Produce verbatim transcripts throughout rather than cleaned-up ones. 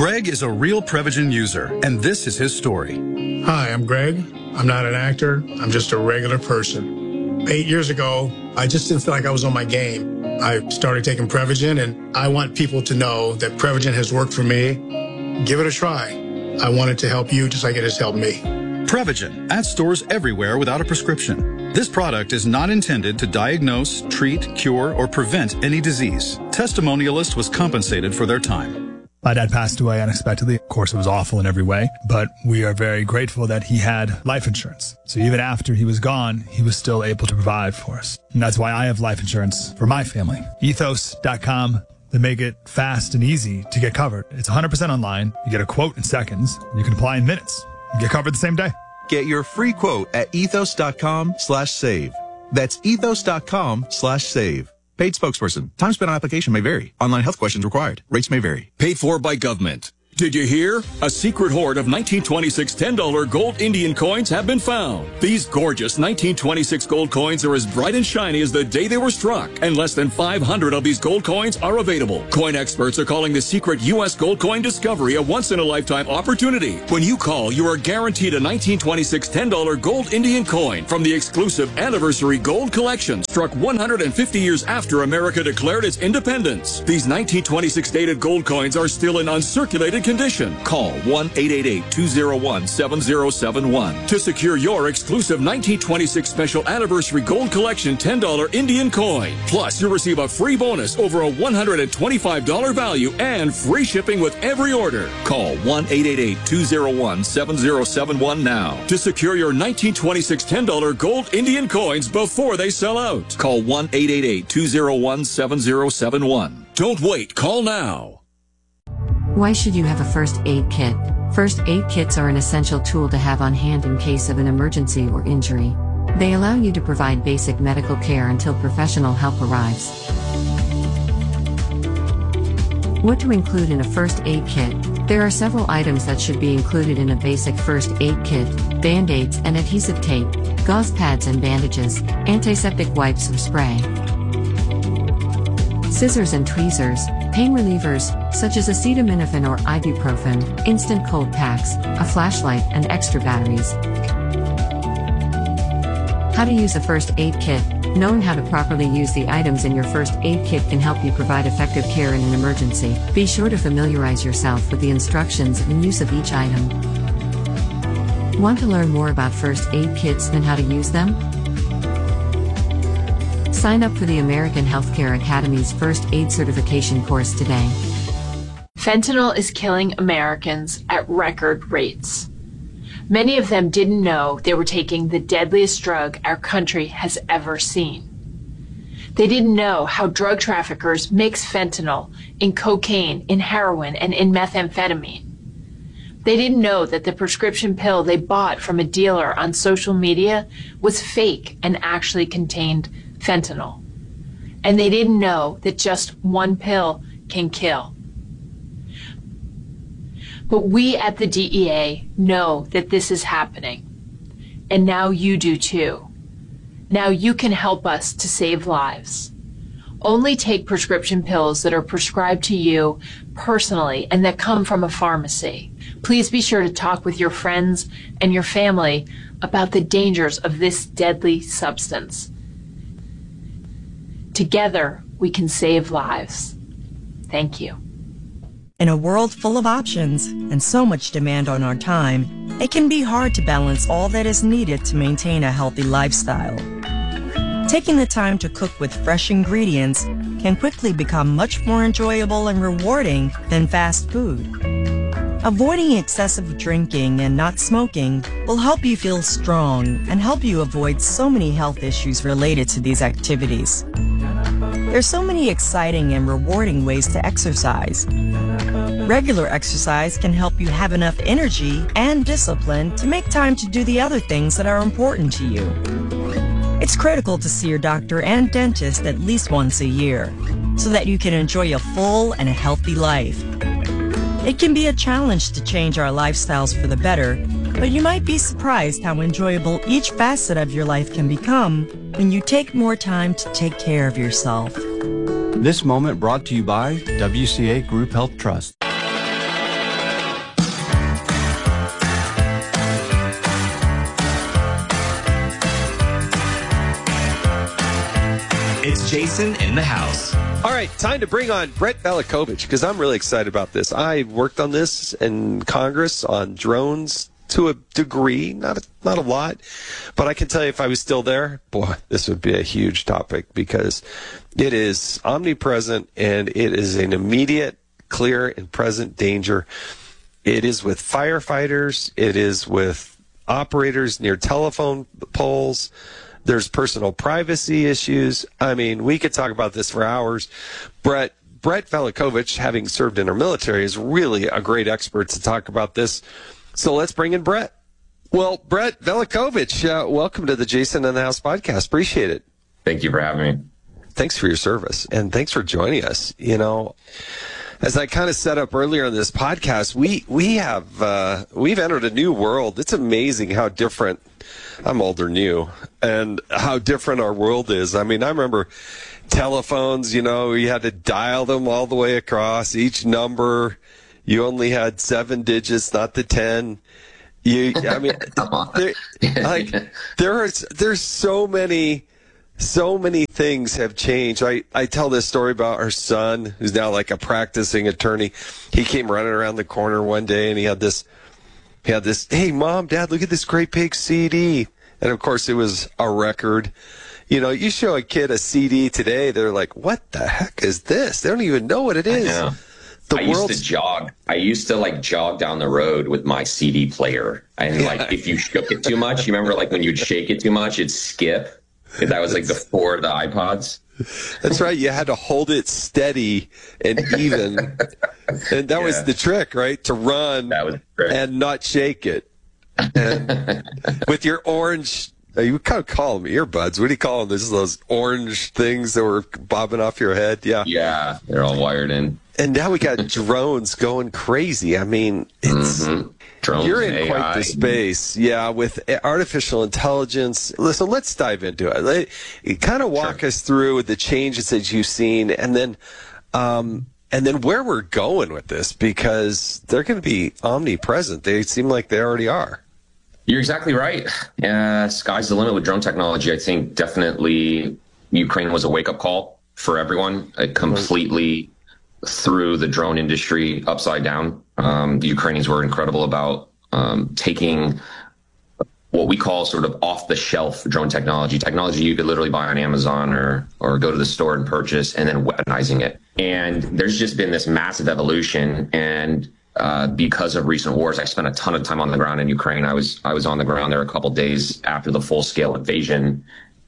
Greg is a real Prevagen user, and this is his story. Hi, I'm Greg. I'm not an actor. I'm just a regular person. Eight years ago, I just didn't feel like I was on my game. I started taking Prevagen, and I want people to know that Prevagen has worked for me. Give it a try. I want it to help you just like it has helped me. Prevagen, at stores everywhere without a prescription. This product is not intended to diagnose, treat, cure, or prevent any disease. Testimonialist was compensated for their time. My dad passed away unexpectedly. Of course, it was awful in every way, but we are very grateful that he had life insurance. So even after he was gone, he was still able to provide for us. And that's why I have life insurance for my family. ethos dot com. They make it fast and easy to get covered. It's one hundred percent online. You get a quote in seconds. You can apply in minutes. You get covered the same day. Get your free quote at ethos dot com slash save. That's ethos dot com slash save. Paid spokesperson. Time spent on application may vary. Online health questions required. Rates may vary. Paid for by government. Did you hear? A secret hoard of nineteen twenty-six ten dollar gold Indian coins have been found. These gorgeous nineteen twenty-six gold coins are as bright and shiny as the day they were struck, and less than five hundred of these gold coins are available. Coin experts are calling the secret U S gold coin discovery a once-in-a-lifetime opportunity. When you call, you are guaranteed a nineteen twenty-six ten dollar gold Indian coin from the exclusive Anniversary Gold Collection, struck one hundred fifty years after America declared its independence. These nineteen twenty-six dated gold coins are still in uncirculated condition. Call one eight eight eight, two zero one, seven zero seven one to secure your exclusive nineteen twenty-six Special Anniversary Gold Collection ten dollar Indian coin. Plus, you'll receive a free bonus over a one hundred twenty-five dollar value and free shipping with every order. Call one eight eight eight, two zero one, seven zero seven one now to secure your nineteen twenty-six ten dollar gold Indian coins before they sell out. Call one eight eight eight, two zero one, seven zero seven one. Don't wait. Call now. Why should you have a first aid kit? First aid kits are an essential tool to have on hand in case of an emergency or injury. They allow you to provide basic medical care until professional help arrives. What to include in a first aid kit? There are several items that should be included in a basic first aid kit: band-aids and adhesive tape, gauze pads and bandages, antiseptic wipes or spray, scissors and tweezers, pain relievers, such as acetaminophen or ibuprofen, instant cold packs, a flashlight, and extra batteries. How to use a first aid kit. Knowing how to properly use the items in your first aid kit can help you provide effective care in an emergency. Be sure to familiarize yourself with the instructions and use of each item. Want to learn more about first aid kits and how to use them? Sign up for the American Healthcare Academy's First Aid Certification course today. Fentanyl is killing Americans at record rates. Many of them didn't know they were taking the deadliest drug our country has ever seen. They didn't know how drug traffickers mix fentanyl in cocaine, in heroin, and in methamphetamine. They didn't know that the prescription pill they bought from a dealer on social media was fake and actually contained fentanyl. And they didn't know that just one pill can kill. But we at the D E A know that this is happening. And now you do too. Now you can help us to save lives. Only take prescription pills that are prescribed to you personally and that come from a pharmacy. Please be sure to talk with your friends and your family about the dangers of this deadly substance. Together, we can save lives. Thank you. In a world full of options and so much demand on our time, it can be hard to balance all that is needed to maintain a healthy lifestyle. Taking the time to cook with fresh ingredients can quickly become much more enjoyable and rewarding than fast food. Avoiding excessive drinking and not smoking will help you feel strong and help you avoid so many health issues related to these activities. There's so many exciting and rewarding ways to exercise. Regular exercise can help you have enough energy and discipline to make time to do the other things that are important to you. It's critical to see your doctor and dentist at least once a year so that you can enjoy a full and a healthy life. It can be a challenge to change our lifestyles for the better, but you might be surprised how enjoyable each facet of your life can become when you take more time to take care of yourself. This moment brought to you by W C A Group Health Trust. It's Jason in the house. All right, time to bring on Brett Velikovich, because I'm really excited about this. I worked on this in Congress on drones to a degree, not a, not a lot, but I can tell you if I was still there, boy, this would be a huge topic because it is omnipresent and it is an immediate, clear, and present danger. It is with firefighters. It is with operators near telephone poles. There's personal privacy issues. I mean, we could talk about this for hours. Brett, Brett Velikovich, having served in our military, is really a great expert to talk about this. So let's bring in Brett. Well, Brett Velikovich, uh, welcome to the Jason in the House podcast. Appreciate it. Thank you for having me. Thanks for your service, and thanks for joining us. You know, as I kind of set up earlier in this podcast, we we have uh, we've entered a new world. It's amazing how different. I'm older than you, and how different our world is. I mean, I remember telephones. You know, you had to dial them all the way across. Each number, you only had seven digits, not the ten. You, I mean, there, like there is there's so many. So many things have changed. I, I tell this story about our son, who's now like a practicing attorney. He came running around the corner one day, and he had this, he had this, hey, Mom, Dad, look at this great big C D. And, of course, it was a record. You know, you show a kid a C D today, they're like, what the heck is this? They don't even know what it is. I know. The I world's... used to jog. I used to, like, jog down the road with my C D player. And, like, if you shook it too much, you remember, like, when you'd shake it too much, it'd skip. That was like before the iPods. That's right. You had to hold it steady and even. And that yeah. was the trick, right? To run that was and not shake it. And with your orange, you kind of call them earbuds. What do you call them? There's those orange things that were bobbing off your head. Yeah. Yeah. They're all wired in. And now we got drones going crazy. I mean, it's. Mm-hmm. Drones, you're in A I. quite the space, yeah, with artificial intelligence. Listen, let's dive into it. it kind of walk sure. us through the changes that you've seen, and then, um, and then where we're going with this, because they're going to be omnipresent. They seem like they already are. You're exactly right. Uh, sky's the limit with drone technology. I think definitely Ukraine was a wake-up call for everyone. It completely threw the drone industry upside down. Um, the Ukrainians were incredible about um, taking what we call sort of off-the-shelf drone technology, technology you could literally buy on Amazon or or go to the store and purchase, and then weaponizing it. And there's just been this massive evolution. And uh, because of recent wars, I spent a ton of time on the ground in Ukraine. I was I was on the ground there a couple days after the full-scale invasion,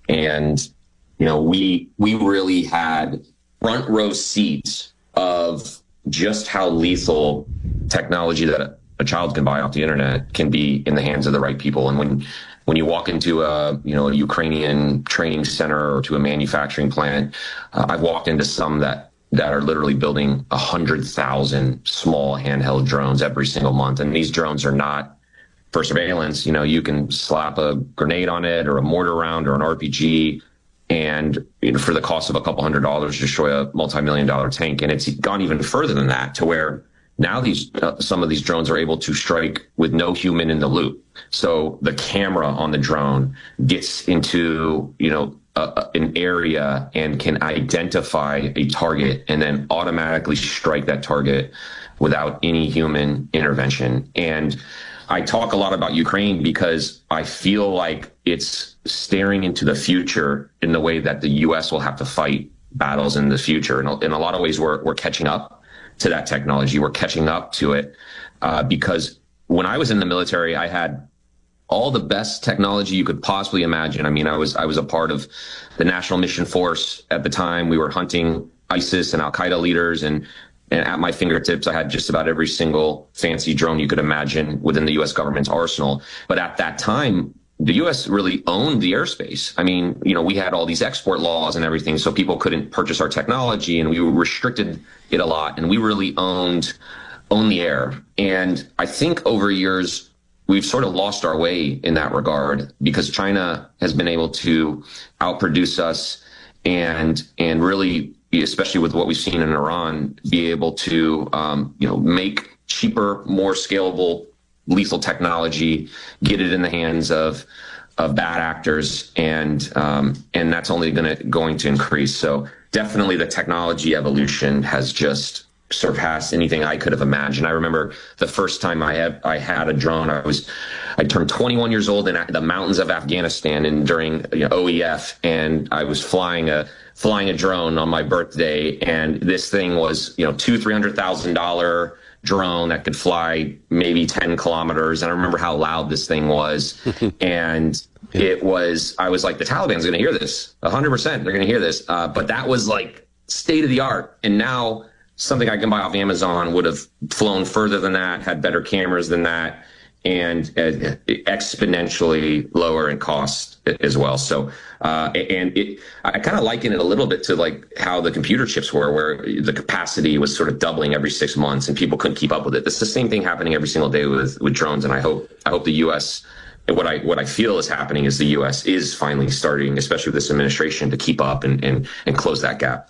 and you know we we really had front row seats of just how lethal technology that a child can buy off the internet can be in the hands of the right people. And when when you walk into a you know a Ukrainian training center or to a manufacturing plant, uh, I've walked into some that that are literally building a hundred thousand small handheld drones every single month. And these drones are not for surveillance. You know, you can slap a grenade on it or a mortar round or an R P G, and you know, for the cost of a couple hundred dollars, destroy a multi-million dollar tank. And it's gone even further than that, to where now these uh, some of these drones are able to strike with no human in the loop. So the camera on the drone gets into you know uh, an area and can identify a target and then automatically strike that target without any human intervention. And I talk a lot about Ukraine because I feel like it's staring into the future in the way that the U S will have to fight battles in the future. And in a lot of ways, we're we're catching up to that technology. We're catching up to it uh, because when I was in the military, I had all the best technology you could possibly imagine. I mean, I was I was a part of the National Mission Force at the time. We were hunting ISIS and Al Qaeda leaders, and And at my fingertips, I had just about every single fancy drone you could imagine within the U S government's arsenal. But at that time, the U S really owned the airspace. I mean, you know, we had all these export laws and everything, so people couldn't purchase our technology, and we restricted it a lot. And we really owned, owned the air. And I think over years, we've sort of lost our way in that regard because China has been able to outproduce us and, and really, especially with what we've seen in Iran, be able to, um, you know, make cheaper, more scalable, lethal technology, get it in the hands of of bad actors, and um, and that's only going to going to increase. So definitely, the technology evolution has just surpassed anything I could have imagined. I remember the first time I had I had a drone. I was I turned twenty-one years old in the mountains of Afghanistan, and during you know, O E F, and I was flying a flying a drone on my birthday, and this thing was you know two three hundred thousand dollar drone that could fly maybe ten kilometers. And I remember how loud this thing was, and it was I was like, the Taliban's going to hear this one hundred percent. They're going to hear this, uh, but that was like state of the art, and now something I can buy off Amazon would have flown further than that, had better cameras than that, and uh, exponentially lower in cost as well. So, uh, and it, I kind of liken it a little bit to like how the computer chips were, where the capacity was sort of doubling every six months and people couldn't keep up with it. It's the same thing happening every single day with, with drones. And I hope, I hope the U S, what I, what I feel is happening is the U S is finally starting, especially with this administration, to keep up and, and, and close that gap.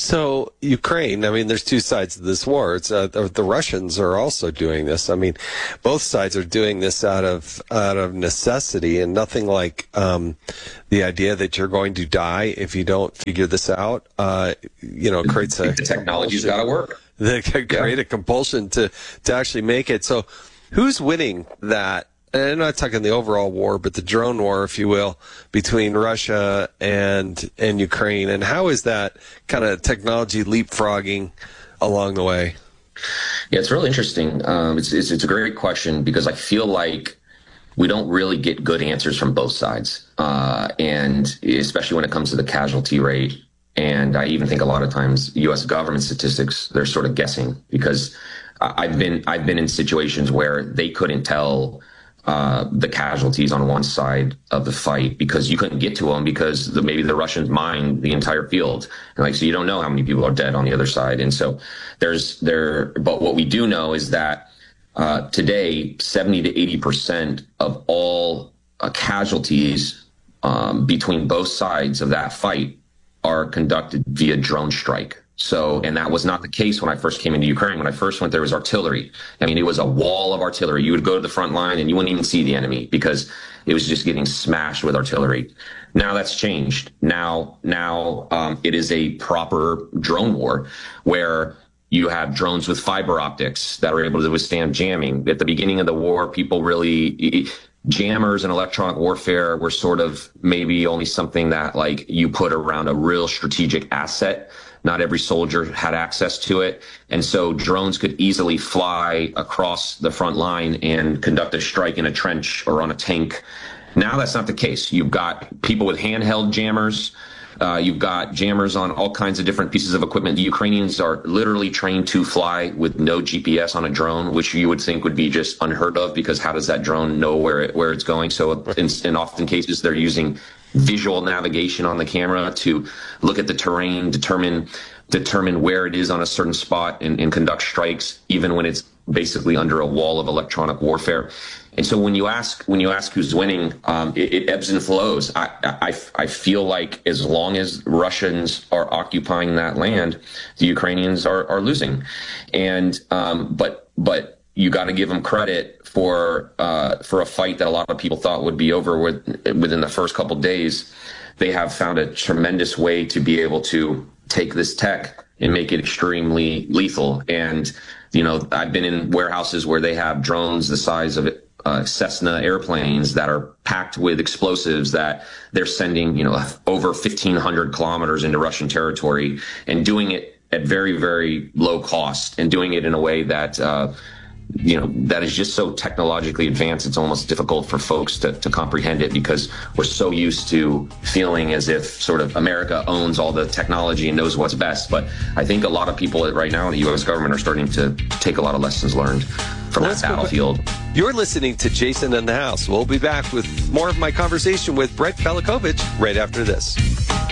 So Ukraine, I mean, there's two sides to this war. It's uh, the, the Russians are also doing this. I mean, both sides are doing this out of out of necessity, and nothing like um, the idea that you're going to die if you don't figure this out. Uh, you know, creates a the technology's got to work. They create yeah. a compulsion to to actually make it. So, who's winning that? And I'm not talking the overall war, but the drone war, if you will, between Russia and and Ukraine. And how is that kind of technology leapfrogging along the way? Yeah, it's really interesting. Um, it's, it's it's a great question, because I feel like we don't really get good answers from both sides, uh, and especially when it comes to the casualty rate. And I even think a lot of times U S government statistics, they're sort of guessing, because I've been I've been in situations where they couldn't tell Uh, the casualties on one side of the fight because you couldn't get to them because the, maybe the Russians mined the entire field. And like, so you don't know how many people are dead on the other side. And so there's there, but what we do know is that uh, today, seventy to eighty percent of all uh, casualties um, between both sides of that fight are conducted via drone strike. So, and that was not the case when I first came into Ukraine. When I first went, there was artillery. I mean, it was a wall of artillery. You would go to the front line and you wouldn't even see the enemy because it was just getting smashed with artillery. Now that's changed. Now, now um, it is a proper drone war where you have drones with fiber optics that are able to withstand jamming. At the beginning of the war, people really... Jammers and electronic warfare were sort of maybe only something that like you put around a real strategic asset. Not every soldier had access to it. And so drones could easily fly across the front line and conduct a strike in a trench or on a tank. Now that's not the case. You've got people with handheld jammers. Uh, you've got jammers on all kinds of different pieces of equipment. The Ukrainians are literally trained to fly with no G P S on a drone, which you would think would be just unheard of, because how does that drone know where it, where it's going? So in, in often cases, they're using visual navigation on the camera to look at the terrain, determine determine where it is on a certain spot, and, and conduct strikes, even when it's basically under a wall of electronic warfare. And so when you ask when you ask who's winning, um, it, it ebbs and flows. I, I, I feel like as long as Russians are occupying that land, the Ukrainians are, are losing. And um, but but you got to give them credit for uh, for a fight that a lot of people thought would be over with, within the first couple of days. They have found a tremendous way to be able to take this tech and make it extremely lethal. And you know, I've been in warehouses where they have drones the size of uh, Cessna airplanes that are packed with explosives that they're sending, you know, over fifteen hundred kilometers into Russian territory, and doing it at very, very low cost, and doing it in a way that, uh, you know, that is just so technologically advanced. It's almost difficult for folks to, to comprehend it, because we're so used to feeling as if sort of America owns all the technology and knows what's best. But I think a lot of people right now in the U S government are starting to take a lot of lessons learned from that battlefield. You're listening to Jason in the House. We'll be back with more of my conversation with Brett Velikovich right after this.